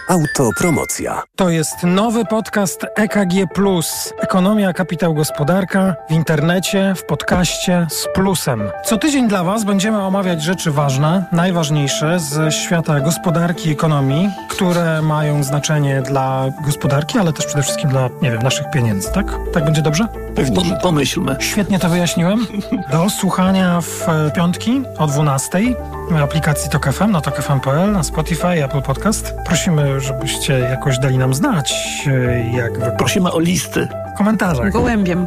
Autopromocja. To jest nowy podcast EKG+. Ekonomia, kapitał, gospodarka w internecie, w podcaście z plusem. Co tydzień dla Was będziemy omawiać rzeczy ważne, najważniejsze ze świata gospodarki i ekonomii, które mają znaczenie dla gospodarki, ale też przede wszystkim dla, naszych pieniędzy, tak? Tak będzie dobrze? Pewnie, pomyślmy. Świetnie to wyjaśniłem. Do słuchania w piątki o 12:00 w aplikacji TOK FM, na tokfm.pl, na Spotify, Apple Podcast. Prosimy, żebyście jakoś dali nam znać, jak Prosimy o listy. w komentarzach. Gołębiem.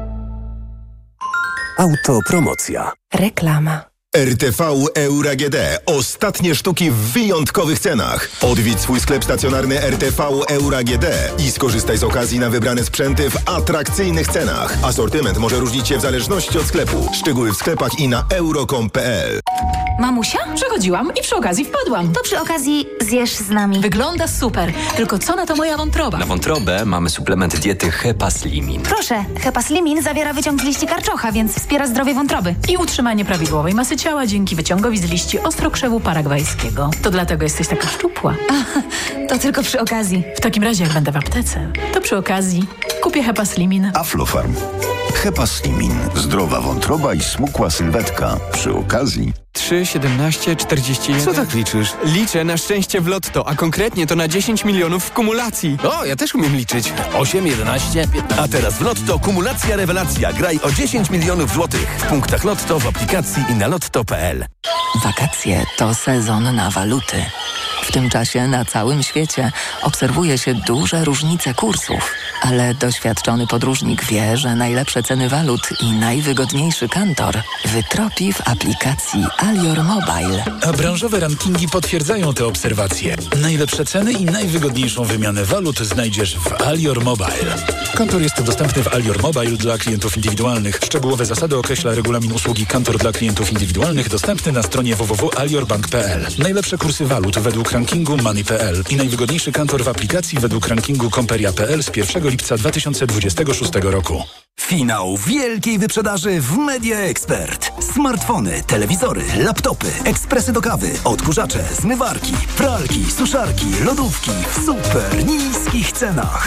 Autopromocja. Reklama. RTV Euro AGD. Ostatnie sztuki w wyjątkowych cenach. Odwiedź swój sklep stacjonarny RTV Euro AGD i skorzystaj z okazji na wybrane sprzęty w atrakcyjnych cenach. Asortyment może różnić się w zależności od sklepu. Szczegóły w sklepach i na euro.com.pl. Mamusia? Przechodziłam i przy okazji wpadłam. To przy okazji zjesz z nami. Wygląda super, tylko co na to moja wątroba? Na wątrobę mamy suplement diety Hepaslimin. Proszę, Hepaslimin zawiera wyciąg z liści karczocha, więc wspiera zdrowie wątroby. I utrzymanie prawidłowej masy ciała dzięki wyciągowi z liści ostrokrzewu paragwajskiego. To dlatego jesteś taka szczupła. To tylko przy okazji. W takim razie, jak będę w aptece, to przy okazji kupię Hepaslimin. Aflofarm. Hepaslimin. Zdrowa wątroba i smukła sylwetka. Przy okazji 3, 17, 41. Co tak liczysz? Liczę na szczęście w lotto, a konkretnie to na 10 milionów w kumulacji. O, ja też umiem liczyć. 8, 11, 15. A teraz w Lotto kumulacja rewelacja. Graj o 10 milionów złotych. W punktach Lotto, w aplikacji i na lotto.pl. Wakacje to sezon na waluty. W tym czasie na całym świecie obserwuje się duże różnice kursów, ale doświadczony podróżnik wie, że najlepsze ceny walut i najwygodniejszy kantor wytropi w aplikacji Alior Mobile. A branżowe rankingi potwierdzają te obserwacje. Najlepsze ceny i najwygodniejszą wymianę walut znajdziesz w Alior Mobile. Kantor jest dostępny w Alior Mobile dla klientów indywidualnych. Szczegółowe zasady określa regulamin usługi Kantor dla klientów indywidualnych dostępny na stronie www.aliorbank.pl. Najlepsze kursy walut według rankingu Money.pl i najwygodniejszy kantor w aplikacji według rankingu Comperia.pl z 1 lipca 2026 roku. Finał wielkiej wyprzedaży w Media Expert. Smartfony, telewizory, laptopy, ekspresy do kawy, odkurzacze, zmywarki, pralki, suszarki, lodówki w super niskich cenach.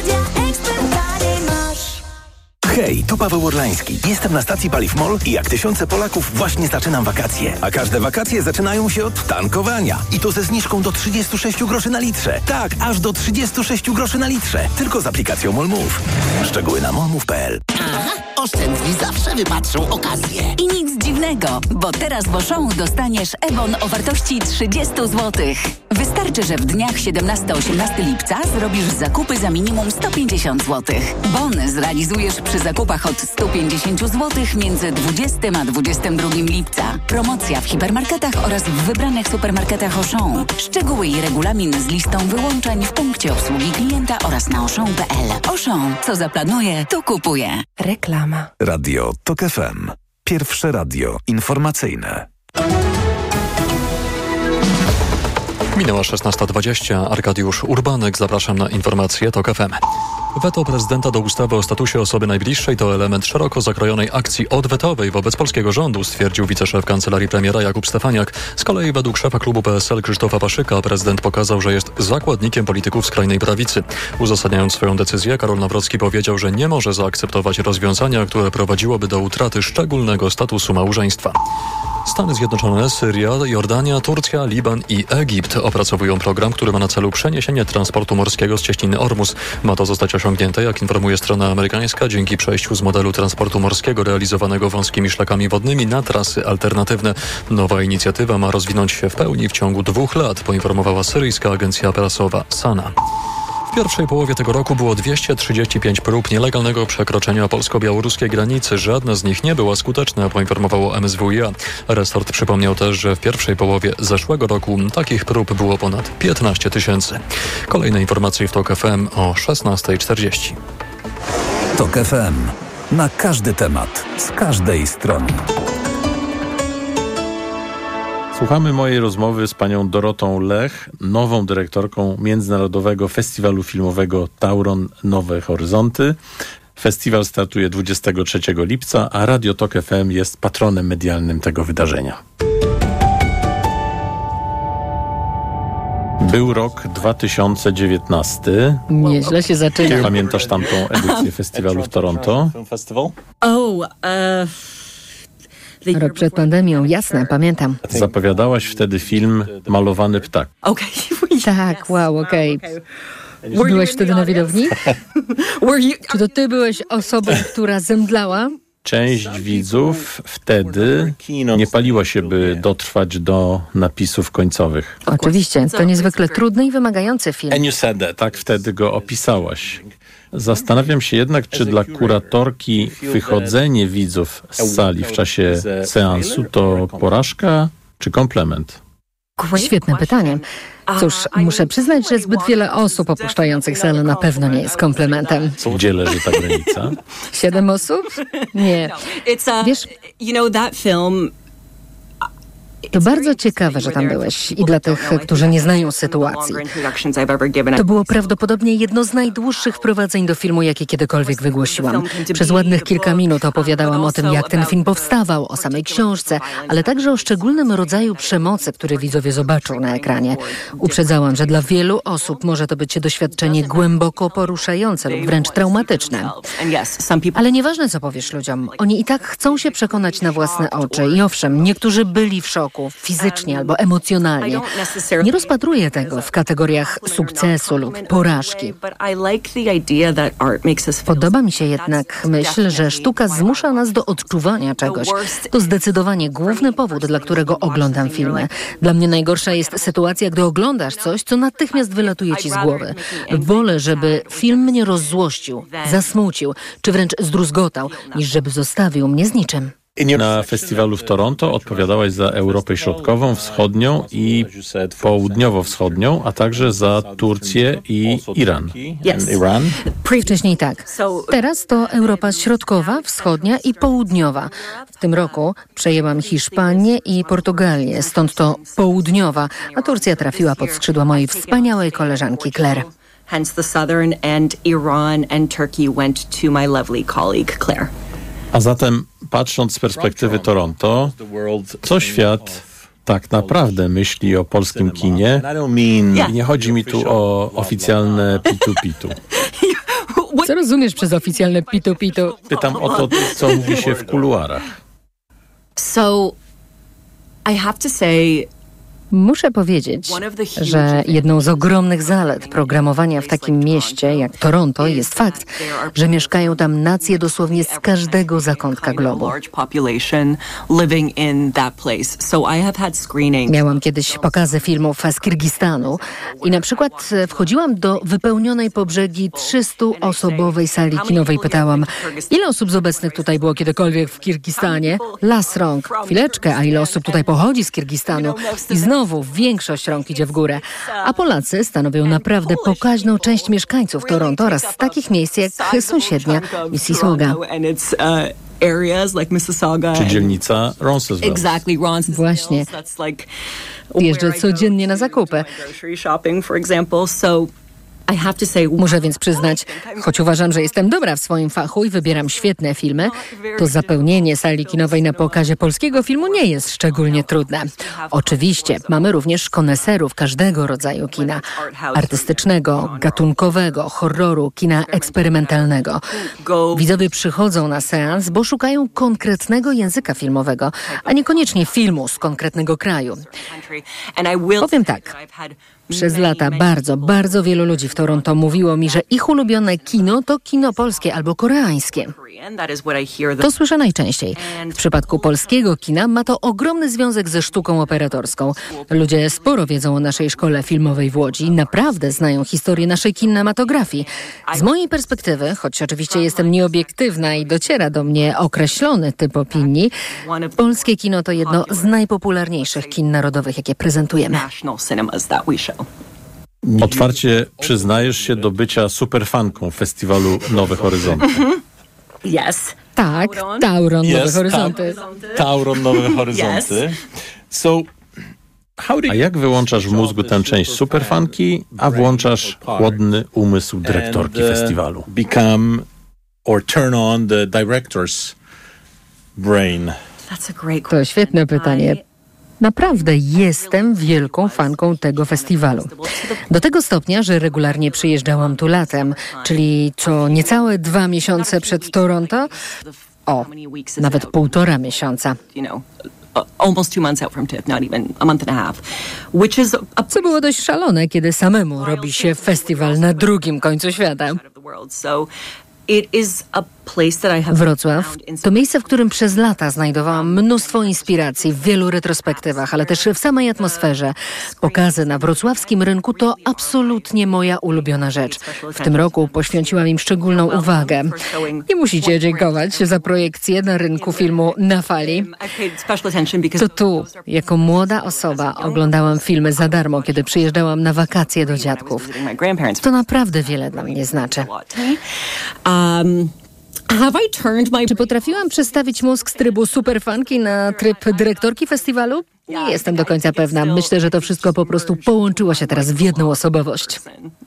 Hej, tu Paweł Orlański. Jestem na stacji Paliw MOL i jak tysiące Polaków właśnie zaczynam wakacje. A każde wakacje zaczynają się od tankowania. I to ze zniżką do 36 groszy na litrze. Tak, aż do 36 groszy na litrze. Tylko z aplikacją MOL Move. Szczegóły na molmove.pl. Aha, oszczędni zawsze wypatrzą okazję. I nic dziwnego, bo teraz w Auchan dostaniesz e-bon o wartości 30 zł. Wystarczy, że w dniach 17-18 lipca zrobisz zakupy za minimum 150 zł. Bon zrealizujesz przy zakupach od 150 zł między 20 a 22 lipca. Promocja w hipermarketach oraz w wybranych supermarketach Auchan. Szczegóły i regulamin z listą wyłączeń w punkcie obsługi klienta oraz na auchan.pl. Auchan, co zaplanuje, to kupuje. Reklama. Radio TOK FM. Pierwsze radio informacyjne. Minęła 16:20. Arkadiusz Urbanek, zapraszam na informacje TOK FM. Weto prezydenta do ustawy o statusie osoby najbliższej to element szeroko zakrojonej akcji odwetowej wobec polskiego rządu, stwierdził wiceszef kancelarii premiera Jakub Stefaniak. Z kolei według szefa klubu PSL Krzysztofa Paszyka prezydent pokazał, że jest zakładnikiem polityków skrajnej prawicy. Uzasadniając swoją decyzję, Karol Nawrocki powiedział, że nie może zaakceptować rozwiązania, które prowadziłoby do utraty szczególnego statusu małżeństwa. Stany Zjednoczone, Syria, Jordania, Turcja, Liban i Egipt opracowują program, który ma na celu przeniesienie transportu morskiego z cieśniny Ormus. Ma to zostać osiągnięte, jak informuje strona amerykańska, dzięki przejściu z modelu transportu morskiego realizowanego wąskimi szlakami wodnymi na trasy alternatywne. Nowa inicjatywa ma rozwinąć się w pełni w ciągu 2 lat, poinformowała syryjska agencja prasowa SANA. W pierwszej połowie tego roku było 235 prób nielegalnego przekroczenia polsko-białoruskiej granicy. Żadna z nich nie była skuteczna, poinformowało MSWiA. Resort przypomniał też, że w pierwszej połowie zeszłego roku takich prób było ponad 15 000. Kolejne informacje w TOK FM o 16:40. TOK FM. Na każdy temat, z każdej strony. Słuchamy mojej rozmowy z panią Dorotą Lech, nową dyrektorką Międzynarodowego Festiwalu Filmowego Tauron Nowe Horyzonty. Festiwal startuje 23 lipca, a Radio TOK FM jest patronem medialnym tego wydarzenia. Był rok 2019. Nieźle się zaczyna. Pamiętasz tamtą edycję festiwalu w Toronto? Rok przed pandemią, jasne, pamiętam. Zapowiadałaś wtedy film Malowany ptak. Tak, wow, okej. Byłeś wtedy na widowni? Czy to ty byłeś osobą, która zemdlała? Część widzów wtedy nie paliła się, by dotrwać do napisów końcowych. Oczywiście, to niezwykle trudny i wymagający film. Tak wtedy go opisałaś. Zastanawiam się jednak, czy dla kuratorki wychodzenie widzów z sali w czasie seansu to porażka czy komplement? Świetne pytanie. Cóż, muszę przyznać, że zbyt wiele osób opuszczających salę na pewno nie jest komplementem. Gdzie leży ta granica? 7 osób? Nie. Wiesz, to bardzo ciekawe, że tam byłeś i dla tych, którzy nie znają sytuacji. To było prawdopodobnie jedno z najdłuższych wprowadzeń do filmu, jakie kiedykolwiek wygłosiłam. Przez ładnych kilka minut opowiadałam o tym, jak ten film powstawał, o samej książce, ale także o szczególnym rodzaju przemocy, który widzowie zobaczą na ekranie. Uprzedzałam, że dla wielu osób może to być doświadczenie głęboko poruszające lub wręcz traumatyczne. Ale nieważne, co powiesz ludziom, oni i tak chcą się przekonać na własne oczy. I owszem, niektórzy byli w szoku, fizycznie albo emocjonalnie. Nie rozpatruję tego w kategoriach sukcesu lub porażki. Podoba mi się jednak myśl, że sztuka zmusza nas do odczuwania czegoś. To zdecydowanie główny powód, dla którego oglądam filmy. Dla mnie najgorsza jest sytuacja, gdy oglądasz coś, co natychmiast wylatuje ci z głowy. Wolę, żeby film mnie rozzłościł, zasmucił, czy wręcz zdruzgotał, niż żeby zostawił mnie z niczym. Na festiwalu w Toronto odpowiadałaś za Europę Środkową, Wschodnią i Południowo-Wschodnią, a także za Turcję i Iran. Wcześniej tak. Teraz to Europa Środkowa, Wschodnia i Południowa. W tym roku przejęłam Hiszpanię i Portugalię, stąd to Południowa, a Turcja trafiła pod skrzydła mojej wspaniałej koleżanki Claire. Hence the Southern and Iran and Turkey went to my lovely colleague Claire. A zatem, patrząc z perspektywy Toronto, co świat tak naprawdę myśli o polskim kinie? I nie chodzi mi tu o oficjalne pitu-pitu. Co rozumiesz przez oficjalne pitu-pitu? Pytam o to, co mówi się w kuluarach. So, I have to say... Muszę powiedzieć, że jedną z ogromnych zalet programowania w takim mieście jak Toronto jest fakt, że mieszkają tam nacje dosłownie z każdego zakątka globu. Miałam kiedyś pokazy filmów z Kirgistanu i na przykład wchodziłam do wypełnionej po brzegi 300-osobowej sali kinowej. Pytałam, ile osób z obecnych tutaj było kiedykolwiek w Kirgistanie? Las rąk. Chwileczkę, a ile osób tutaj pochodzi z Kirgistanu? I znowu większość rąk idzie w górę. A Polacy stanowią naprawdę pokaźną część mieszkańców Toronto oraz z takich miejsc jak sąsiednia Mississauga. Czy dzielnica Roncesvalles. Właśnie. Jeżdżę codziennie na zakupy. Muszę więc przyznać, choć uważam, że jestem dobra w swoim fachu i wybieram świetne filmy, to zapełnienie sali kinowej na pokazie polskiego filmu nie jest szczególnie trudne. Oczywiście mamy również koneserów każdego rodzaju kina. Artystycznego, gatunkowego, horroru, kina eksperymentalnego. Widzowie przychodzą na seans, bo szukają konkretnego języka filmowego, a niekoniecznie filmu z konkretnego kraju. Powiem tak. Przez lata bardzo wielu ludzi w Toronto mówiło mi, że ich ulubione kino to kino polskie albo koreańskie. To słyszę najczęściej. W przypadku polskiego kina ma to ogromny związek ze sztuką operatorską. Ludzie sporo wiedzą o naszej szkole filmowej w Łodzi i naprawdę znają historię naszej kinematografii. Z mojej perspektywy, choć oczywiście jestem nieobiektywna i dociera do mnie określony typ opinii, polskie kino to jedno z najpopularniejszych kin narodowych, jakie prezentujemy. Otwarcie przyznajesz się do bycia superfanką festiwalu Nowe Horyzonty. Tak, Tauron Nowe Horyzonty. Tauron Nowe Horyzonty. A jak wyłączasz w mózgu tę część superfanki, a włączasz chłodny umysł dyrektorki festiwalu? Turn on the director's brain. To świetne pytanie. Naprawdę jestem wielką fanką tego festiwalu. Do tego stopnia, że regularnie przyjeżdżałam tu latem, czyli co niecałe 2 miesiące przed Toronto. Nawet 1,5 miesiąca. Almost 2 months out from TIFF, not even a month and a half, which is co było dość szalone, kiedy samemu robi się festiwal na drugim końcu świata. Wrocław to miejsce, w którym przez lata znajdowałam mnóstwo inspiracji w wielu retrospektywach, ale też w samej atmosferze. Pokazy na wrocławskim rynku to absolutnie moja ulubiona rzecz. W tym roku poświęciłam im szczególną uwagę. Nie musicie dziękować za projekcję na rynku filmu Na Fali. To tu, jako młoda osoba, oglądałam filmy za darmo, kiedy przyjeżdżałam na wakacje do dziadków. To naprawdę wiele dla mnie znaczy. Czy potrafiłam przestawić mózg z trybu superfanki na tryb dyrektorki festiwalu? Nie jestem do końca pewna. Myślę, że to wszystko po prostu połączyło się teraz w jedną osobowość.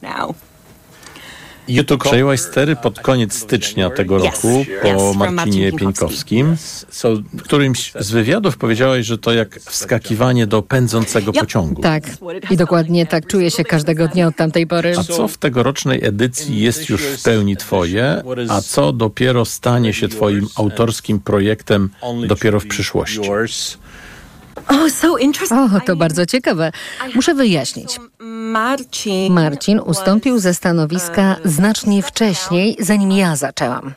Przejęłaś stery pod koniec stycznia tego roku po Marcinie Pieńkowskim. W którymś z wywiadów powiedziałaś, że to jak wskakiwanie do pędzącego pociągu. Tak. I dokładnie tak czuję się każdego dnia od tamtej pory. A co w tegorocznej edycji jest już w pełni twoje, a co dopiero stanie się twoim autorskim projektem dopiero w przyszłości? To bardzo ciekawe. Muszę wyjaśnić. Marcin ustąpił ze stanowiska znacznie wcześniej, zanim ja zaczęłam.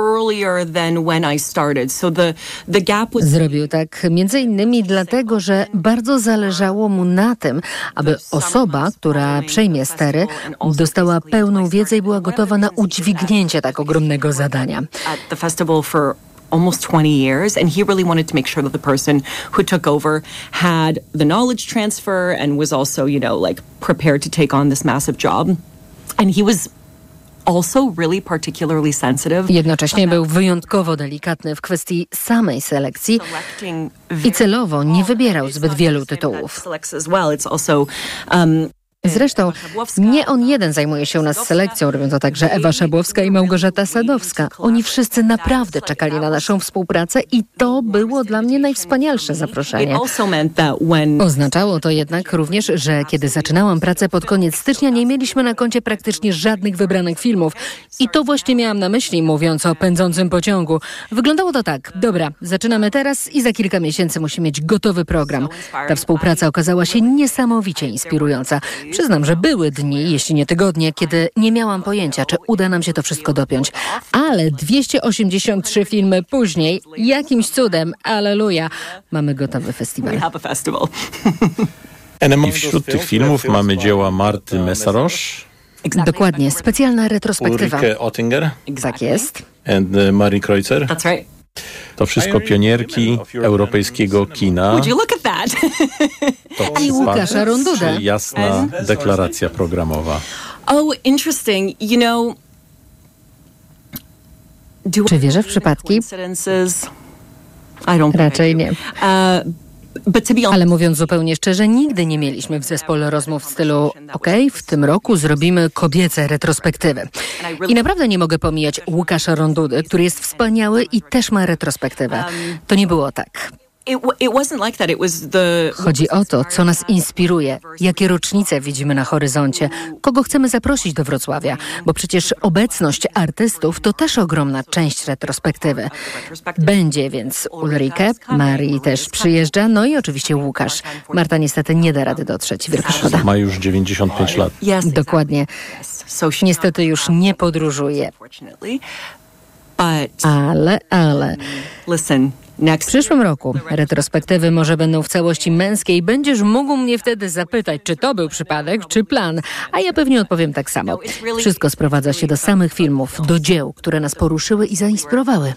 Zrobił tak między innymi dlatego, że bardzo zależało mu na tym, aby osoba, która przejmie stery, dostała pełną wiedzę i była gotowa na udźwignięcie tak ogromnego zadania. Almost 20 years, and he really wanted to make sure that the person who took over had the knowledge transfer and was also, prepared to take on this massive job. And he was also really particularly sensitive. Jednocześnie był wyjątkowo delikatny w kwestii samej selekcji i celowo nie wybierał zbyt wielu tytułów. Zresztą nie on jeden zajmuje się u nas selekcją, robią to także Ewa Szabłowska i Małgorzata Sadowska. Oni wszyscy naprawdę czekali na naszą współpracę i to było dla mnie najwspanialsze zaproszenie. Oznaczało to jednak również, że kiedy zaczynałam pracę pod koniec stycznia, nie mieliśmy na koncie praktycznie żadnych wybranych filmów. I to właśnie miałam na myśli, mówiąc o pędzącym pociągu. Wyglądało to tak. Dobra, zaczynamy teraz i za kilka miesięcy musimy mieć gotowy program. Ta współpraca okazała się niesamowicie inspirująca. Przyznam, że były dni, jeśli nie tygodnie, kiedy nie miałam pojęcia, czy uda nam się to wszystko dopiąć. Ale 283 filmy później, jakimś cudem, alleluja, mamy gotowy festiwal. I wśród tych filmów mamy dzieła Marty Messarosz. Dokładnie, specjalna retrospektywa. Ulrike Oettinger. Tak jest. And Marie Kreutzer. To wszystko pionierki europejskiego kina. To I Łukasza Rondudę. Jasna deklaracja programowa. Interesting. Czy wierzę w przypadki? Raczej nie. Ale mówiąc zupełnie szczerze, nigdy nie mieliśmy w zespole rozmów w stylu w tym roku zrobimy kobiece retrospektywy. I naprawdę nie mogę pomijać Łukasza Rondudy, który jest wspaniały i też ma retrospektywę. To nie było tak. Chodzi o to, co nas inspiruje, jakie rocznice widzimy na horyzoncie, kogo chcemy zaprosić do Wrocławia, bo przecież obecność artystów to też ogromna część retrospektywy. Będzie więc Ulrike, Marii też przyjeżdża, no i oczywiście Łukasz. Marta niestety nie da rady dotrzeć, wielka szkoda. Ma już 95 lat. Dokładnie. Niestety już nie podróżuje. Ale... W przyszłym roku retrospektywy może będą w całości męskie i będziesz mógł mnie wtedy zapytać, czy to był przypadek, czy plan. A ja pewnie odpowiem tak samo. Wszystko sprowadza się do samych filmów, do dzieł, które nas poruszyły i zainspirowały.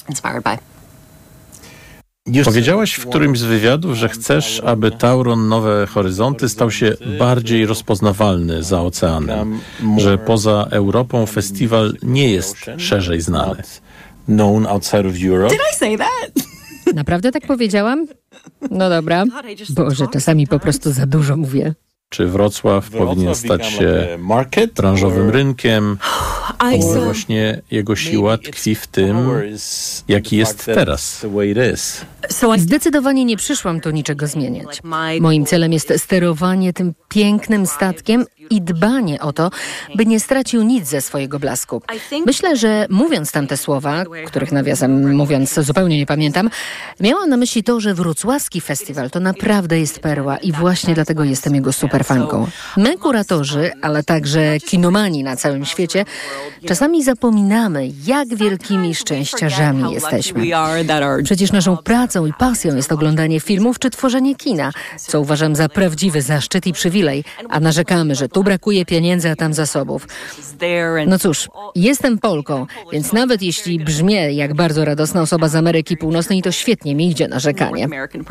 Powiedziałaś w którymś z wywiadów, że chcesz, aby Tauron Nowe Horyzonty stał się bardziej rozpoznawalny za oceanem, że poza Europą festiwal nie jest szerzej znany. Known outside of Europe. Did I say that? Naprawdę tak powiedziałam? No dobra. Boże, czasami po prostu za dużo mówię. Czy Wrocław powinien stać się branżowym rynkiem? Może właśnie jego siła tkwi w tym, jaki jest teraz. Zdecydowanie nie przyszłam tu niczego zmieniać. Moim celem jest sterowanie tym pięknym statkiem i dbanie o to, by nie stracił nic ze swojego blasku. Myślę, że mówiąc tamte słowa, których nawiasem mówiąc zupełnie nie pamiętam, miałam na myśli to, że wrocławski festiwal to naprawdę jest perła i właśnie dlatego jestem jego superfanką. My, kuratorzy, ale także kinomani na całym świecie, czasami zapominamy, jak wielkimi szczęściarzami jesteśmy. Przecież naszą pracą i pasją jest oglądanie filmów czy tworzenie kina, co uważam za prawdziwy zaszczyt i przywilej, a narzekamy, że tu brakuje pieniędzy, a tam zasobów. No cóż, jestem Polką, więc nawet jeśli brzmię jak bardzo radosna osoba z Ameryki Północnej, to świetnie mi idzie narzekanie.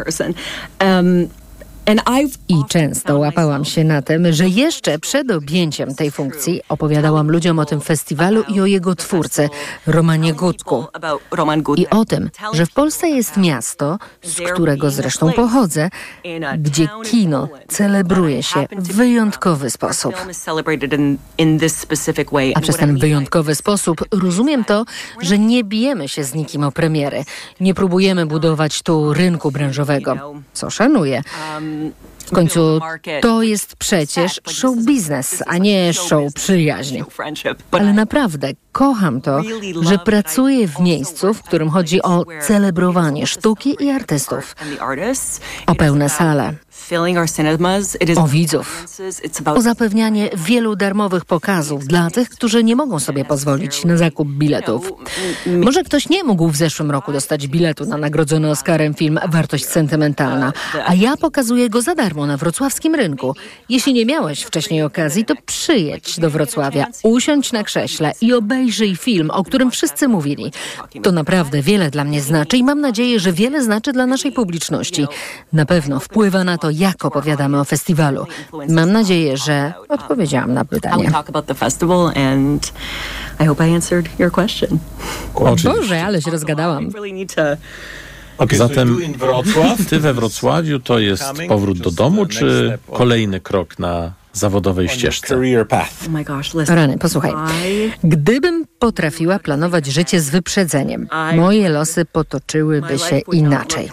I często łapałam się na tym, że jeszcze przed objęciem tej funkcji opowiadałam ludziom o tym festiwalu i o jego twórcy, Romanie Gutku. I o tym, że w Polsce jest miasto, z którego zresztą pochodzę, gdzie kino celebruje się w wyjątkowy sposób. A przez ten wyjątkowy sposób rozumiem to, że nie bijemy się z nikim o premiery. Nie próbujemy budować tu rynku branżowego, co szanuję. W końcu to jest przecież show biznes, a nie show przyjaźni. Ale naprawdę kocham to, że pracuję w miejscu, w którym chodzi o celebrowanie sztuki i artystów. O pełne sale. O widzów. O zapewnianie wielu darmowych pokazów dla tych, którzy nie mogą sobie pozwolić na zakup biletów. Może ktoś nie mógł w zeszłym roku dostać biletu na nagrodzony Oscarem film Wartość sentymentalna, a ja pokazuję go za darmo na wrocławskim rynku. Jeśli nie miałeś wcześniej okazji, to przyjedź do Wrocławia, usiądź na krześle i obejrzyj film, o którym wszyscy mówili. To naprawdę wiele dla mnie znaczy i mam nadzieję, że wiele znaczy dla naszej publiczności. Na pewno wpływa na to, jak opowiadamy o festiwalu. Mam nadzieję, że odpowiedziałam na pytanie. Boże, ale się rozgadałam. Zatem ty we Wrocławiu to jest powrót do domu, czy kolejny krok na zawodowej ścieżce? Rany, posłuchaj. Gdybym potrafiła planować życie z wyprzedzeniem, moje losy potoczyłyby się inaczej.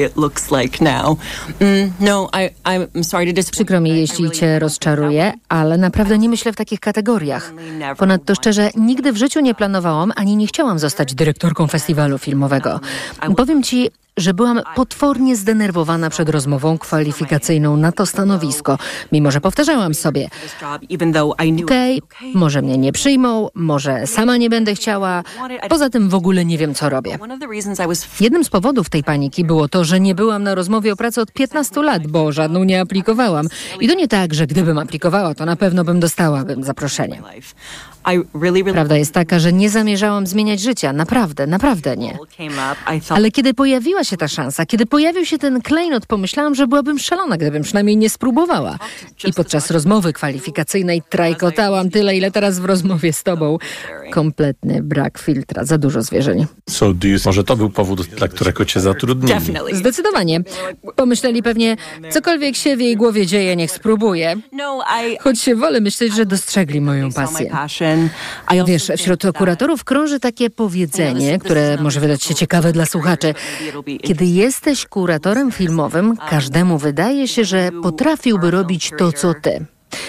Przykro mi, jeśli cię rozczaruję, ale naprawdę nie myślę w takich kategoriach. Ponadto szczerze, nigdy w życiu nie planowałam, ani nie chciałam zostać dyrektorką festiwalu filmowego. Powiem ci, że byłam potwornie zdenerwowana przed rozmową kwalifikacyjną na to stanowisko, mimo że powtarzałam sobie, okej, może mnie nie przyjmą, może sama nie będę chciała, poza tym w ogóle nie wiem, co robię. Jednym z powodów tej paniki było to, że nie byłam na rozmowie o pracę od 15 lat, bo żadną nie aplikowałam. I to nie tak, że gdybym aplikowała, to na pewno dostałabym zaproszenie. Prawda jest taka, że nie zamierzałam zmieniać życia. Naprawdę nie. Ale kiedy pojawiła się ta szansa, kiedy pojawił się ten klejnot, pomyślałam, że byłabym szalona, gdybym przynajmniej nie spróbowała. I podczas rozmowy kwalifikacyjnej trajkotałam tyle, ile teraz w rozmowie z tobą. Kompletny brak filtra, za dużo zwierzeń. Może to był powód, dla którego cię zatrudnili? Zdecydowanie. Pomyśleli pewnie, cokolwiek się w jej głowie dzieje, niech spróbuje. Choć się wolę myśleć, że dostrzegli moją pasję. Wiesz, wśród kuratorów krąży takie powiedzenie, które może wydać się ciekawe dla słuchaczy. Kiedy jesteś kuratorem filmowym, każdemu wydaje się, że potrafiłby robić to, co ty.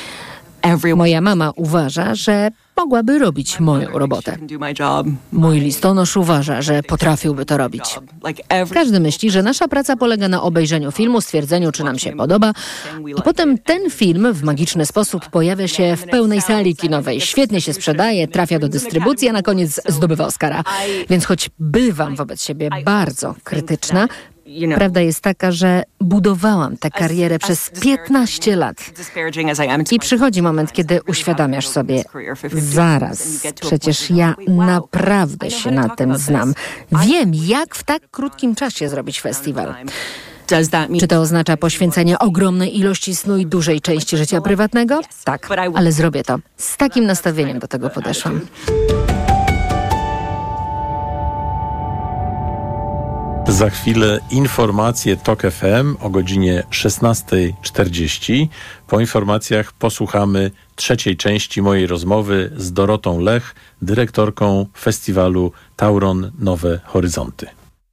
Moja mama uważa, że mogłaby robić moją robotę. Mój listonosz uważa, że potrafiłby to robić. Każdy myśli, że nasza praca polega na obejrzeniu filmu, stwierdzeniu, czy nam się podoba, i potem ten film w magiczny sposób pojawia się w pełnej sali kinowej. Świetnie się sprzedaje, trafia do dystrybucji, a na koniec zdobywa Oscara. Więc choć bywam wobec siebie bardzo krytyczna, prawda jest taka, że budowałam tę karierę przez 15 lat. I przychodzi moment, kiedy uświadamiasz sobie, zaraz, przecież ja naprawdę się na tym znam. Wiem, jak w tak krótkim czasie zrobić festiwal. Czy to oznacza poświęcenie ogromnej ilości snu i dużej części życia prywatnego? Tak, ale zrobię to. Z takim nastawieniem do tego podeszłam. Za chwilę informacje TOK FM o godzinie 16:40. Po informacjach posłuchamy trzeciej części mojej rozmowy z Dorotą Lech, dyrektorką festiwalu Tauron Nowe Horyzonty.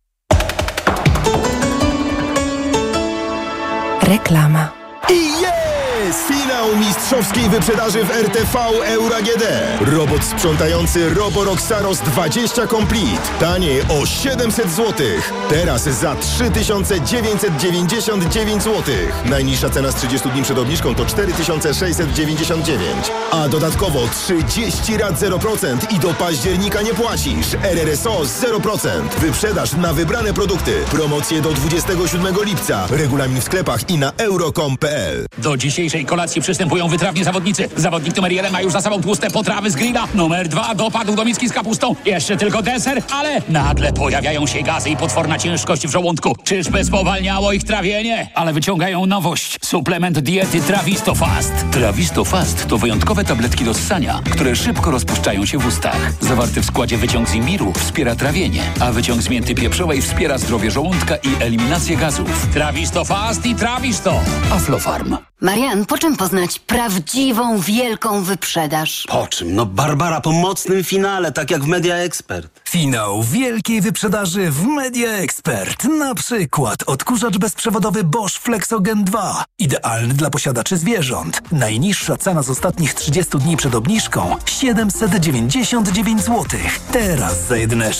Reklama. I jest! Finał mistrzowskiej wyprzedaży w RTV Euro AGD. Robot sprzątający Roborock Saros 20 Complete. Taniej o 700 zł. Teraz za 3999 zł. Najniższa cena z 30 dni przed obniżką to 4699. A dodatkowo 30 rat 0% i do października nie płacisz. RRSO 0%. Wyprzedaż na wybrane produkty. Promocje do 27 lipca. Regulamin w sklepach i na euro.com.pl. Do dzisiejszej kolacji przystępują wytrawni zawodnicy. Zawodnik numer 1 ma już za sobą tłuste potrawy z grilla. Numer 2 dopadł do miski z kapustą. Jeszcze tylko deser, ale nagle pojawiają się gazy i potworna ciężkość w żołądku. Czyżby spowalniało ich trawienie? Ale wyciągają nowość. Suplement diety Trawisto Fast. Trawisto Fast to wyjątkowe tabletki do ssania, które szybko rozpuszczają się w ustach. Zawarty w składzie wyciąg z imbiru wspiera trawienie, a wyciąg z mięty pieprzowej wspiera zdrowie żołądka i eliminację gazów. Trawisto Fast i Trawisto. Aflofarm. Marian, po czym poznać prawdziwą, wielką wyprzedaż? Po czym? No Barbara po mocnym finale, tak jak w Media Expert. Finał wielkiej wyprzedaży w Media Expert. Na przykład odkurzacz bezprzewodowy Bosch Flexogen 2. Idealny dla posiadaczy zwierząt. Najniższa cena z ostatnich 30 dni przed obniżką 799 zł. Teraz za jedyne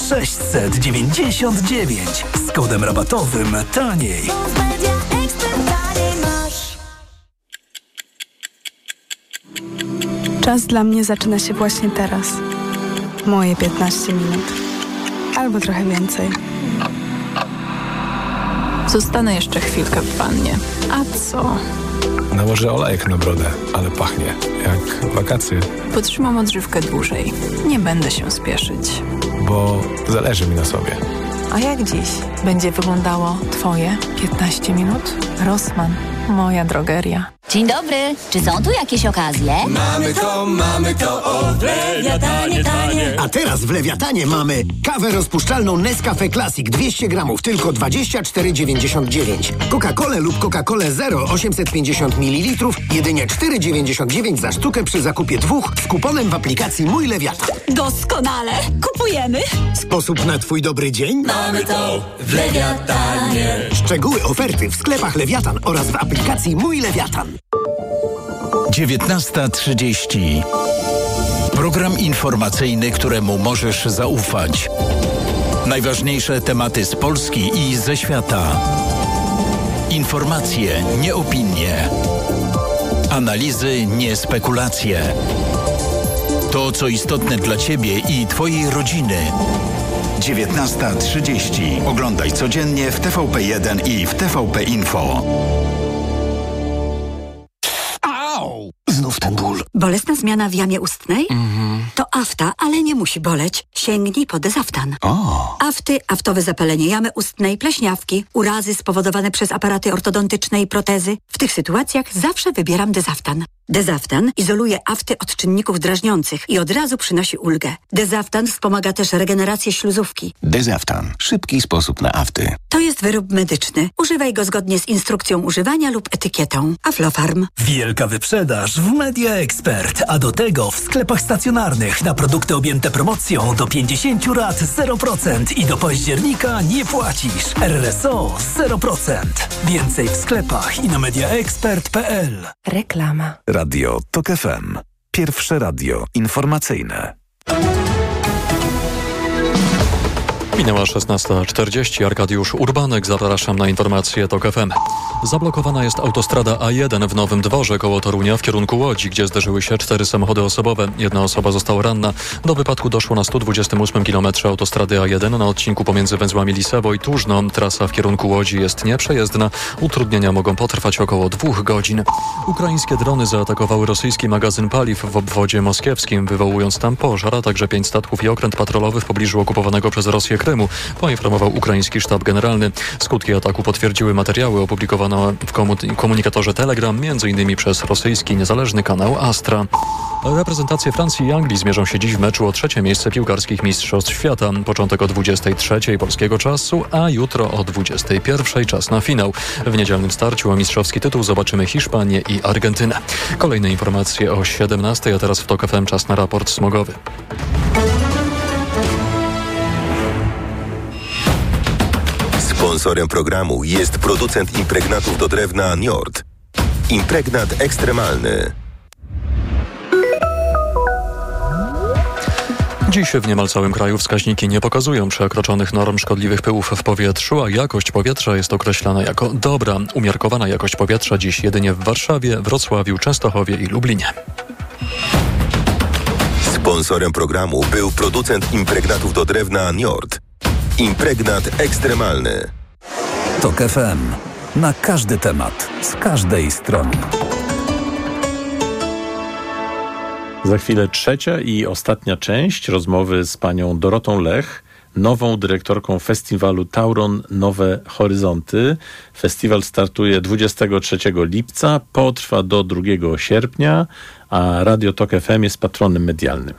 699. Z kodem rabatowym taniej. Czas dla mnie zaczyna się właśnie teraz. Moje 15 minut. Albo trochę więcej. Zostanę jeszcze chwilkę w wannie. A co? Nałożę olejek na brodę, ale pachnie jak wakacje. Potrzymam odżywkę dłużej. Nie będę się spieszyć. Bo zależy mi na sobie. A jak dziś będzie wyglądało Twoje 15 minut? Rossmann, moja drogeria. Dzień dobry, czy są tu jakieś okazje? Mamy to, o, w Lewiatanie tanie. A teraz w Lewiatanie mamy kawę rozpuszczalną Nescafe Classic 200 gramów, tylko 24,99. Coca-Colę lub Coca-Colę Zero 850 ml, jedynie 4,99 za sztukę przy zakupie 2 z kuponem w aplikacji Mój Lewiatan. Doskonale, kupujemy. Sposób na Twój dobry dzień? Mamy to w Lewiatanie. Szczegóły oferty w sklepach Lewiatan oraz w aplikacji Mój Lewiatan. 19:30. Program informacyjny, któremu możesz zaufać. Najważniejsze tematy z Polski i ze świata. Informacje, nie opinie. Analizy, nie spekulacje. To, co istotne dla Ciebie i Twojej rodziny. 19:30. Oglądaj codziennie w TVP1 i w TVP Info. Znów ten ból. Bolesna zmiana w jamie ustnej? To afta, ale nie musi boleć. Sięgnij po Dezaftan. Afty, aftowe zapalenie jamy ustnej, pleśniawki, urazy spowodowane przez aparaty ortodontyczne i protezy. W tych sytuacjach zawsze wybieram Dezaftan. Dezaftan izoluje afty od czynników drażniących i od razu przynosi ulgę. Dezaftan wspomaga też regenerację śluzówki. Dezaftan. Szybki sposób na afty. To jest wyrób medyczny. Używaj go zgodnie z instrukcją używania lub etykietą. Aflofarm. Wielka wyprzedaż w Media Expert, a do tego w sklepach stacjonarnych na produkty objęte promocją do 50 rat 0% i do października nie płacisz. RRSO 0%. Więcej w sklepach i na mediaexpert.pl. Reklama. Radio TOK FM. Pierwsze radio informacyjne. Minęła 16:40. Arkadiusz Urbanek, zapraszam na informacje TOK FM. Zablokowana jest autostrada A1 w Nowym Dworze koło Torunia w kierunku Łodzi, gdzie zderzyły się 4 samochody osobowe. Jedna osoba została ranna. Do wypadku doszło na 128 km autostrady A1 na odcinku pomiędzy węzłami Lisewo i Tużno. Trasa w kierunku Łodzi jest nieprzejezdna. Utrudnienia mogą potrwać około 2 godzin. Ukraińskie drony zaatakowały rosyjski magazyn paliw w obwodzie moskiewskim, wywołując tam pożar, a także 5 statków i okręt patrolowy w pobliżu okupowanego przez Rosję kraju. Krymu, poinformował ukraiński sztab generalny. Skutki ataku potwierdziły materiały opublikowane w komunikatorze Telegram, m.in. przez rosyjski niezależny kanał Astra. Reprezentacje Francji i Anglii zmierzą się dziś w meczu o 3. miejsce piłkarskich Mistrzostw Świata. Początek o 23:00 polskiego czasu, a jutro o 21:00 czas na finał. W niedzielnym starciu o mistrzowski tytuł zobaczymy Hiszpanię i Argentynę. Kolejne informacje o 17:00, a teraz w TOK FM czas na raport smogowy. Sponsorem programu jest producent impregnatów do drewna Njord. Impregnat ekstremalny. Dziś w niemal całym kraju wskaźniki nie pokazują przekroczonych norm szkodliwych pyłów w powietrzu, a jakość powietrza jest określana jako dobra. Umiarkowana jakość powietrza dziś jedynie w Warszawie, Wrocławiu, Częstochowie i Lublinie. Sponsorem programu był producent impregnatów do drewna Njord. Impregnat ekstremalny. TOK FM. Na każdy temat, z każdej strony. Za chwilę trzecia i ostatnia część rozmowy z panią Dorotą Lech, nową dyrektorką festiwalu Tauron Nowe Horyzonty. Festiwal startuje 23 lipca, potrwa do 2 sierpnia, a Radio TOK FM jest patronem medialnym.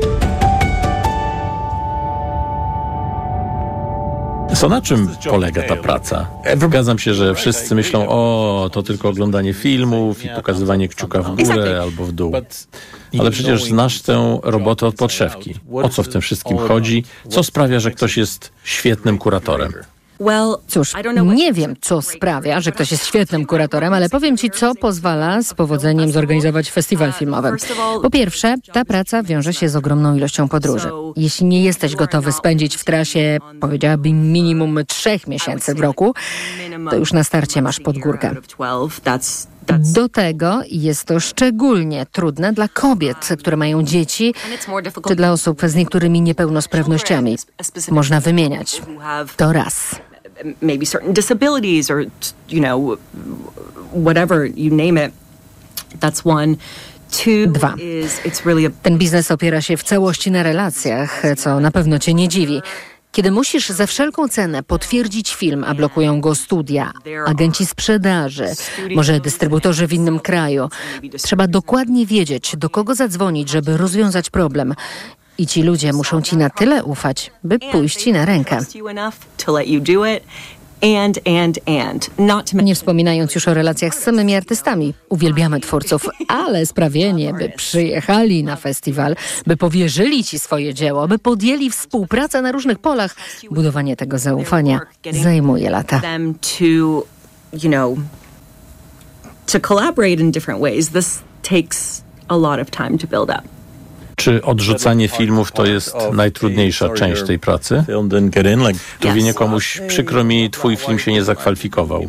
Co na czym polega ta praca? Zgadzam się, że wszyscy myślą, to tylko oglądanie filmów i pokazywanie kciuka w górę albo w dół. Ale przecież znasz tę robotę od podszewki. O co w tym wszystkim chodzi? Co sprawia, że ktoś jest świetnym kuratorem? Cóż, nie wiem, co sprawia, że ktoś jest świetnym kuratorem, ale powiem Ci, co pozwala z powodzeniem zorganizować festiwal filmowy. Po pierwsze, ta praca wiąże się z ogromną ilością podróży. Jeśli nie jesteś gotowy spędzić w trasie, powiedziałabym, minimum 3 miesięcy w roku, to już na starcie masz pod górkę. Do tego jest to szczególnie trudne dla kobiet, które mają dzieci, czy dla osób z niektórymi niepełnosprawnościami. Można wymieniać. To raz. Maybe certain disabilities or, whatever you name it. That's one. 2. Ten biznes opiera się w całości na relacjach, co na pewno Cię nie dziwi. Kiedy musisz za wszelką cenę potwierdzić film, a blokują go studia, agenci sprzedaży, może dystrybutorzy w innym kraju, trzeba dokładnie wiedzieć, do kogo zadzwonić, żeby rozwiązać problem. I ci ludzie muszą Ci na tyle ufać, by pójść Ci na rękę. Nie wspominając już o relacjach z samymi artystami. Uwielbiamy twórców, ale sprawienie, by przyjechali na festiwal, by powierzyli Ci swoje dzieło, by podjęli współpracę na różnych polach, budowanie tego zaufania zajmuje lata. To collaborate in different ways, this takes a lot of time to build up. Czy odrzucanie filmów to jest najtrudniejsza część tej pracy? Mówienie komuś, przykro mi, twój film się nie zakwalifikował.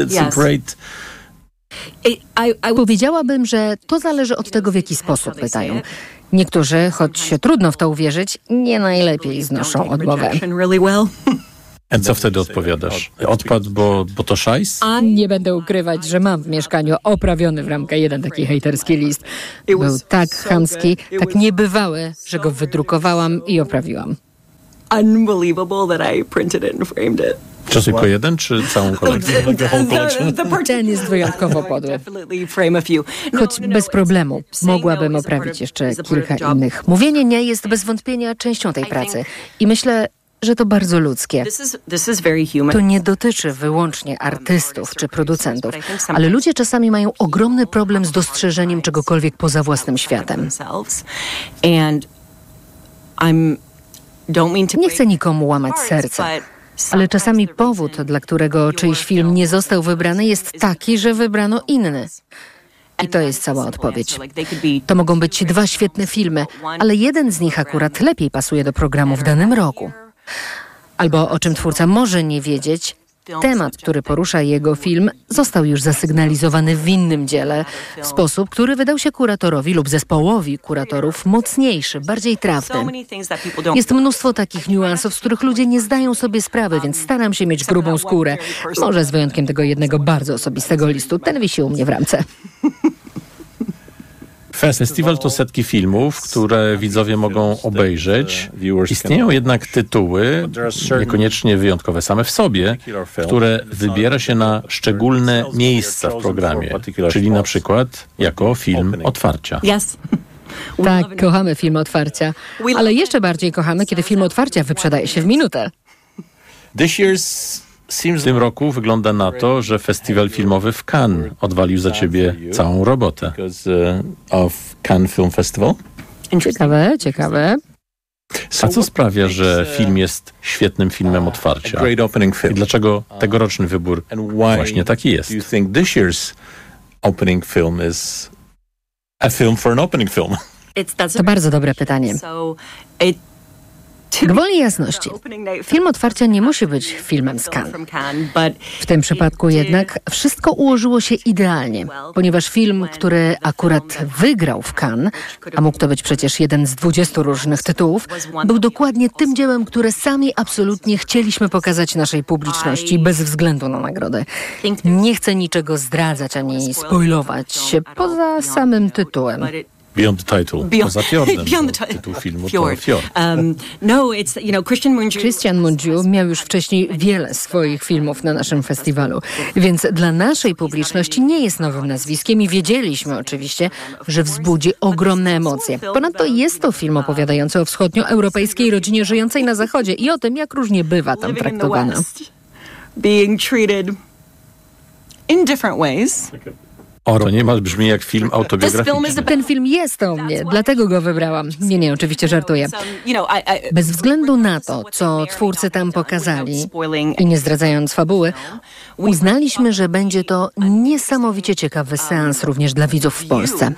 Powiedziałabym, że to zależy od tego, w jaki sposób pytają. Niektórzy, choć trudno w to uwierzyć, nie najlepiej znoszą odmowę. A co wtedy odpowiadasz? Odpadł, bo to szajs? Nie będę ukrywać, że mam w mieszkaniu oprawiony w ramkę jeden taki hejterski list. Był tak chamski, tak niebywały, że go wydrukowałam i oprawiłam. Unbelievable that I printed it and framed it. Czy tylko jeden, czy całą kolekcję? Ten jest wyjątkowo podły. Choć bez problemu mogłabym oprawić jeszcze kilka innych. Mówienie nie jest bez wątpienia częścią tej pracy. I myślę, że to bardzo ludzkie. To nie dotyczy wyłącznie artystów czy producentów, ale ludzie czasami mają ogromny problem z dostrzeżeniem czegokolwiek poza własnym światem. Nie chcę nikomu łamać serca, ale czasami powód, dla którego czyjś film nie został wybrany, jest taki, że wybrano inny. I to jest cała odpowiedź. To mogą być 2 świetne filmy, ale jeden z nich akurat lepiej pasuje do programu w danym roku. Albo, o czym twórca może nie wiedzieć, temat, który porusza jego film, został już zasygnalizowany w innym dziele w sposób, który wydał się kuratorowi lub zespołowi kuratorów mocniejszy, bardziej trafny. Jest mnóstwo takich niuansów, z których ludzie nie zdają sobie sprawy, więc staram się mieć grubą skórę. Może z wyjątkiem tego jednego bardzo osobistego listu. Ten wisi u mnie w ramce. Festiwal to setki filmów, które widzowie mogą obejrzeć. Istnieją jednak tytuły, niekoniecznie wyjątkowe same w sobie, które wybiera się na szczególne miejsca w programie, czyli na przykład jako film otwarcia. Tak, kochamy film otwarcia, ale jeszcze bardziej kochamy, kiedy film otwarcia wyprzedaje się w minutę. W tym roku wygląda na to, że festiwal filmowy w Cannes odwalił za ciebie całą robotę. Ciekawe. A co sprawia, że film jest świetnym filmem otwarcia? I dlaczego tegoroczny wybór właśnie taki jest? To bardzo dobre pytanie. Gwoli jasności, film otwarcia nie musi być filmem z Cannes. W tym przypadku jednak wszystko ułożyło się idealnie, ponieważ film, który akurat wygrał w Cannes, a mógł to być przecież jeden z 20 różnych tytułów, był dokładnie tym dziełem, które sami absolutnie chcieliśmy pokazać naszej publiczności bez względu na nagrodę. Nie chcę niczego zdradzać ani spoilować, poza samym tytułem. Beyond the Title, poza Fjordem, tytuł filmu to Fjord. Christian Mungiu miał już wcześniej wiele swoich filmów na naszym festiwalu, więc dla naszej publiczności nie jest nowym nazwiskiem i wiedzieliśmy oczywiście, że wzbudzi ogromne emocje. Ponadto jest to film opowiadający o wschodnioeuropejskiej rodzinie żyjącej na Zachodzie i o tym, jak różnie bywa tam traktowana. Being treated in different ways. To niemal brzmi jak film autobiograficzny. Ten film jest o mnie, dlatego go wybrałam. Nie, oczywiście żartuję. Bez względu na to, co twórcy tam pokazali i nie zdradzając fabuły, uznaliśmy, że będzie to niesamowicie ciekawy seans również dla widzów w Polsce.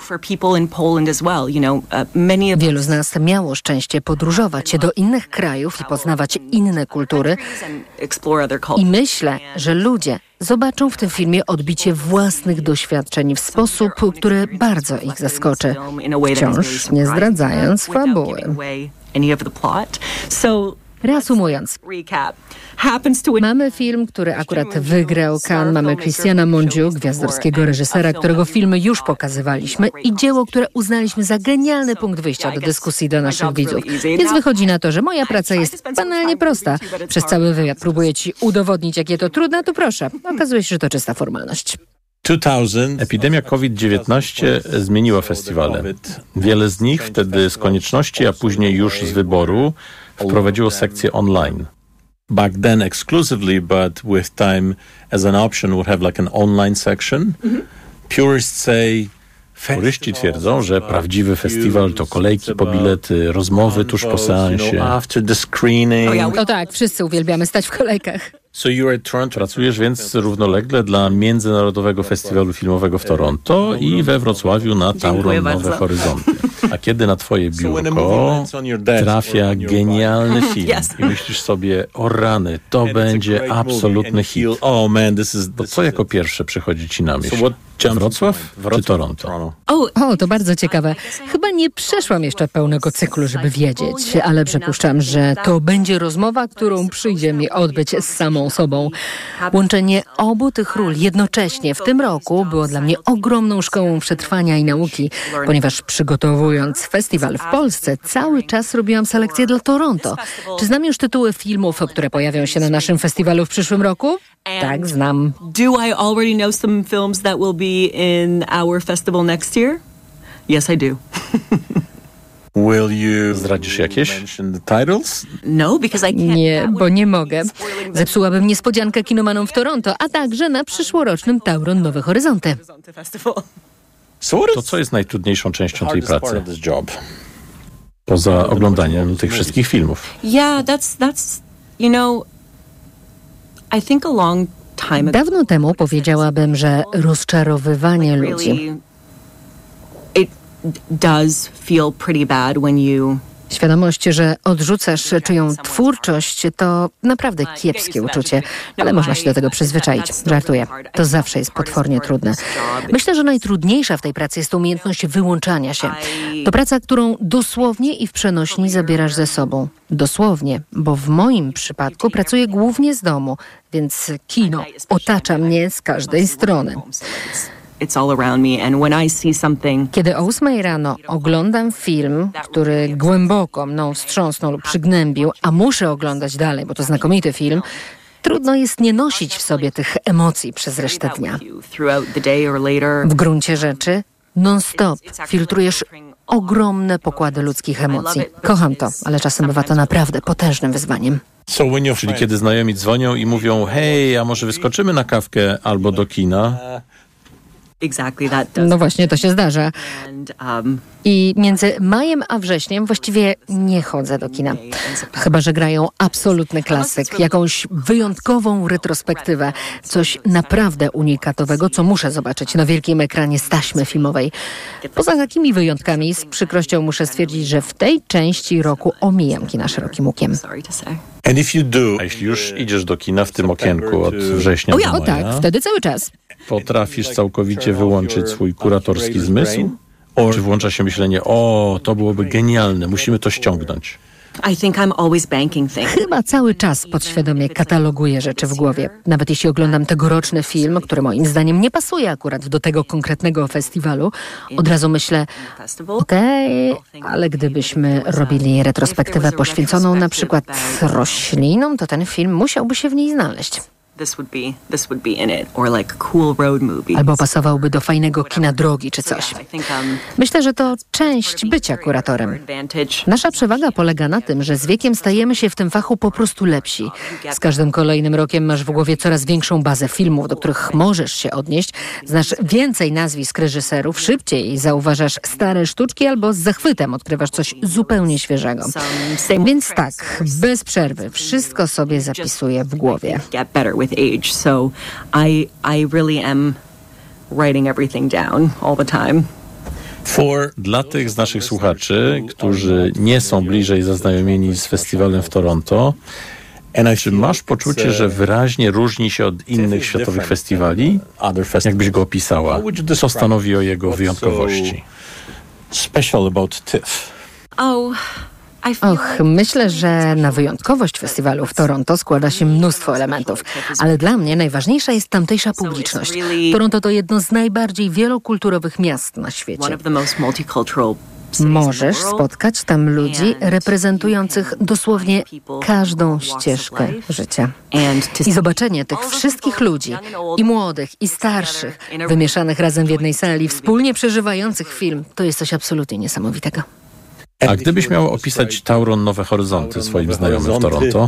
Wielu z nas miało szczęście podróżować do innych krajów i poznawać inne kultury. I myślę, że ludzie zobaczą w tym filmie odbicie własnych doświadczeń w sposób, który bardzo ich zaskoczy, wciąż nie zdradzając fabuły. Reasumując, mamy film, który akurat wygrał Cannes, mamy Christiana Mungiu, gwiazdorskiego reżysera, którego filmy już pokazywaliśmy i dzieło, które uznaliśmy za genialny punkt wyjścia do dyskusji dla naszych widzów. Więc wychodzi na to, że moja praca jest banalnie prosta. Przez cały wywiad próbuję ci udowodnić, jakie to trudne, a tu proszę, okazuje się, że to czysta formalność. Epidemia COVID-19 zmieniła festiwale. Wiele z nich wtedy z konieczności, a później już z wyboru wprowadziło sekcję online. Back then exclusively, but with time as an option would have like an online section. Purists say Puryści twierdzą, że prawdziwy festiwal to kolejki po bilety, rozmowy tuż po seansie. No tak, wszyscy uwielbiamy stać w kolejkach. Pracujesz więc równolegle dla Międzynarodowego Festiwalu Filmowego w Toronto i we Wrocławiu na Tauron Nowe Horyzonty. A kiedy na twoje biurko trafia genialny film i myślisz sobie, o rany, to będzie absolutny hit. To co jako pierwsze przychodzi ci na myśl? Wrocław czy Toronto? O, to bardzo ciekawe. Chyba nie przeszłam jeszcze pełnego cyklu, żeby wiedzieć, ale przypuszczam, że to będzie rozmowa, którą przyjdzie mi odbyć z samą sobą. Łączenie obu tych ról jednocześnie w tym roku było dla mnie ogromną szkołą przetrwania i nauki, ponieważ przygotowując festiwal w Polsce, cały czas robiłam selekcję dla Toronto. Czy znam już tytuły filmów, które pojawią się na naszym festiwalu w przyszłym roku? Tak, znam. Do I already know some films that will be in our festival next year? Yes, I do. Zdradzisz jakieś? No, because I can't. Nie, bo nie mogę. Zepsułabym niespodziankę kinomanom w Toronto, a także na przyszłorocznym Tauron Nowe Horyzonty. To co jest najtrudniejszą częścią tej pracy? Poza oglądaniem tych wszystkich filmów. Yeah, that's you know, I think a long time ago. Dawno temu powiedziałabym, że rozczarowywanie ludzi. It does feel pretty bad when you Świadomość, że odrzucasz czyją twórczość, to naprawdę kiepskie uczucie, ale można się do tego przyzwyczaić. Żartuję. To zawsze jest potwornie trudne. Myślę, że najtrudniejsza w tej pracy jest umiejętność wyłączania się. To praca, którą dosłownie i w przenośni zabierasz ze sobą. Dosłownie, bo w moim przypadku pracuję głównie z domu, więc kino otacza mnie z każdej strony. it's all around me. And when I see something... Kiedy o 8 rano oglądam film, który głęboko mną wstrząsnął lub przygnębił, a muszę oglądać dalej, bo to znakomity film, trudno jest nie nosić w sobie tych emocji przez resztę dnia. W gruncie rzeczy non-stop filtrujesz ogromne pokłady ludzkich emocji. Kocham to, ale czasem bywa to naprawdę potężnym wyzwaniem. Czyli kiedy znajomi dzwonią i mówią, hej, a może wyskoczymy na kawkę albo do kina? No właśnie, to się zdarza. I między majem a wrześniem właściwie nie chodzę do kina. Chyba że grają absolutny klasyk, jakąś wyjątkową retrospektywę, coś naprawdę unikatowego, co muszę zobaczyć na wielkim ekranie z taśmy filmowej. Poza takimi wyjątkami z przykrością muszę stwierdzić, że w tej części roku omijam kina szerokim łukiem. A jeśli już idziesz do kina w tym okienku od września do maja, tak, wtedy cały czas. Potrafisz całkowicie wyłączyć swój kuratorski zmysł? Czy włącza się myślenie, to byłoby genialne, musimy to ściągnąć? Chyba cały czas podświadomie kataloguję rzeczy w głowie. Nawet jeśli oglądam tegoroczny film, który moim zdaniem nie pasuje akurat do tego konkretnego festiwalu, od razu myślę, ale gdybyśmy robili retrospektywę poświęconą na przykład roślinom, to ten film musiałby się w niej znaleźć. Albo pasowałby do fajnego kina drogi czy coś. Myślę, że to część bycia kuratorem. Nasza przewaga polega na tym, że z wiekiem stajemy się w tym fachu po prostu lepsi. Z każdym kolejnym rokiem masz w głowie coraz większą bazę filmów, do których możesz się odnieść. Znasz więcej nazwisk reżyserów, szybciej zauważasz stare sztuczki albo z zachwytem odkrywasz coś zupełnie świeżego. Więc tak, bez przerwy, wszystko sobie zapisuję w głowie. With age, so I really am writing everything down all the time. Dla tych z naszych słuchaczy, którzy nie są bliżej zaznajomieni z festiwalem w Toronto, czy masz poczucie, że wyraźnie różni się od innych światowych festiwali? Jak byś go opisała? Co stanowi o jego wyjątkowości? Special about TIFF. Myślę, że na wyjątkowość festiwalu w Toronto składa się mnóstwo elementów, ale dla mnie najważniejsza jest tamtejsza publiczność. Toronto to jedno z najbardziej wielokulturowych miast na świecie. Możesz spotkać tam ludzi reprezentujących dosłownie każdą ścieżkę życia. I zobaczenie tych wszystkich ludzi, i młodych, i starszych, wymieszanych razem w jednej sali, wspólnie przeżywających film, to jest coś absolutnie niesamowitego. A gdybyś miał opisać Tauron Nowe Horyzonty swoim znajomym w Toronto?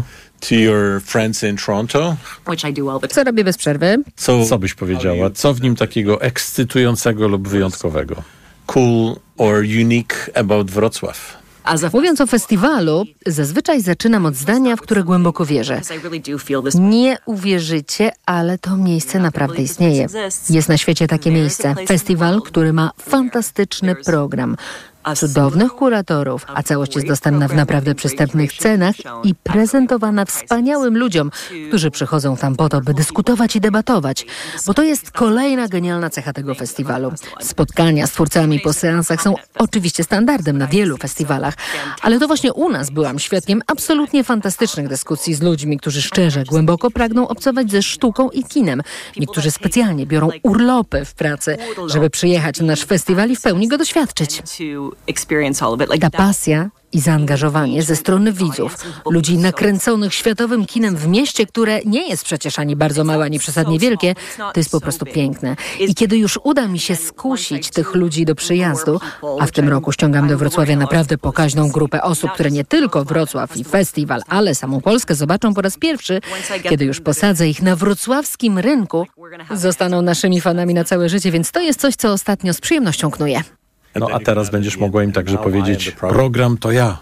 Co robię bez przerwy? Co byś powiedziała? Co w nim takiego ekscytującego lub wyjątkowego? Cool or unique about Wrocław? Mówiąc o festiwalu, zazwyczaj zaczynam od zdania, w które głęboko wierzę. Nie uwierzycie, ale to miejsce naprawdę istnieje. Jest na świecie takie miejsce. Festiwal, który ma fantastyczny program. Cudownych kuratorów, a całość jest dostępna w naprawdę przystępnych cenach i prezentowana wspaniałym ludziom, którzy przychodzą tam po to, by dyskutować i debatować, bo to jest kolejna genialna cecha tego festiwalu. Spotkania z twórcami po seansach są oczywiście standardem na wielu festiwalach, ale to właśnie u nas byłam świadkiem absolutnie fantastycznych dyskusji z ludźmi, którzy szczerze, głęboko pragną obcować ze sztuką i kinem. Niektórzy specjalnie biorą urlopy w pracy, żeby przyjechać na nasz festiwal i w pełni go doświadczyć. Ta pasja i zaangażowanie ze strony widzów, ludzi nakręconych światowym kinem w mieście, które nie jest przecież ani bardzo małe, ani przesadnie wielkie, to jest po prostu piękne. I kiedy już uda mi się skusić tych ludzi do przyjazdu, a w tym roku ściągam do Wrocławia naprawdę pokaźną grupę osób, które nie tylko Wrocław i festiwal, ale samą Polskę zobaczą po raz pierwszy, kiedy już posadzę ich na wrocławskim rynku, zostaną naszymi fanami na całe życie, więc to jest coś, co ostatnio z przyjemnością knuję. No a teraz będziesz mogła im także powiedzieć, program to ja.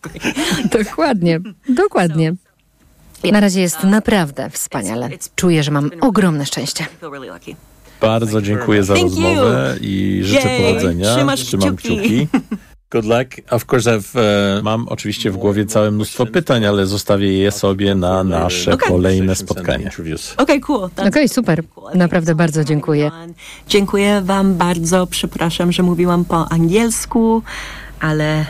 Dokładnie. Na razie jest naprawdę wspaniale. Czuję, że mam ogromne szczęście. Bardzo dziękuję za rozmowę i życzę powodzenia. Trzymam kciuki. Good luck. Of course mam oczywiście w głowie całe mnóstwo pytań, ale zostawię je sobie na nasze kolejne spotkanie. Okej, super. Naprawdę bardzo dziękuję. Dziękuję wam bardzo. Przepraszam, że mówiłam po angielsku, ale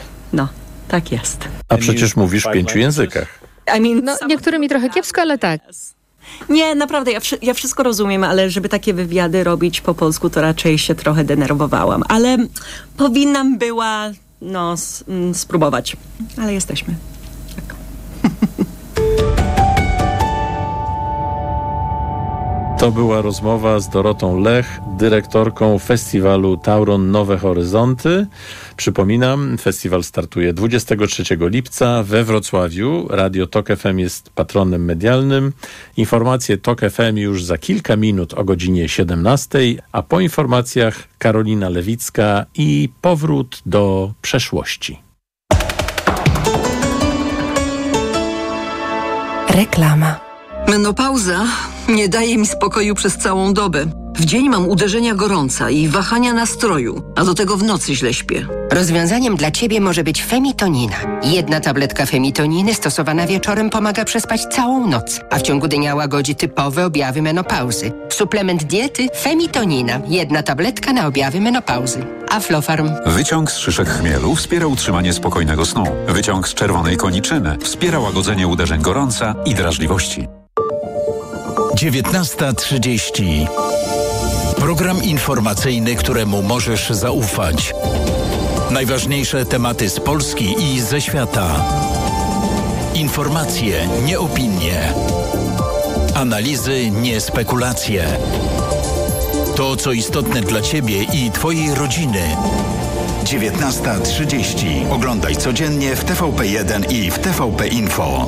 tak jest. A przecież mówisz w 5 językach. Niektórymi trochę kiepsko, ale tak. Nie, naprawdę, ja wszystko rozumiem, ale żeby takie wywiady robić po polsku, to raczej się trochę denerwowałam. Ale powinnam była, spróbować. Ale jesteśmy. Tak. To była rozmowa z Dorotą Lech, dyrektorką festiwalu Tauron Nowe Horyzonty. Przypominam, festiwal startuje 23 lipca we Wrocławiu. Radio TOK FM jest patronem medialnym. Informacje TOK FM już za kilka minut o godzinie 17, a po informacjach Karolina Lewicka i powrót do przeszłości. Reklama. Menopauza nie daje mi spokoju przez całą dobę. W dzień mam uderzenia gorąca i wahania nastroju, a do tego w nocy źle śpię. Rozwiązaniem dla Ciebie może być femitonina. 1 tabletka femitoniny stosowana wieczorem pomaga przespać całą noc, a w ciągu dnia łagodzi typowe objawy menopauzy. Suplement diety femitonina. 1 tabletka na objawy menopauzy. Aflofarm. Wyciąg z szyszek chmielu wspiera utrzymanie spokojnego snu. Wyciąg z czerwonej koniczyny wspiera łagodzenie uderzeń gorąca i drażliwości. 19:30. Program informacyjny, któremu możesz zaufać. Najważniejsze tematy z Polski i ze świata. Informacje, nie opinie. Analizy, nie spekulacje. To, co istotne dla Ciebie i Twojej rodziny. 19:30. Oglądaj codziennie w TVP1 i w TVP Info.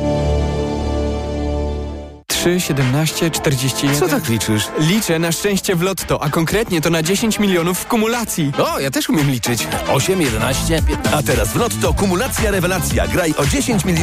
3, 17, 41. Co tak liczysz? Liczę na szczęście w lotto, a konkretnie to na 10 milionów w kumulacji. O, ja też umiem liczyć. 8, 11, 15. A teraz w lotto kumulacja rewelacja. Graj o 10 milionów.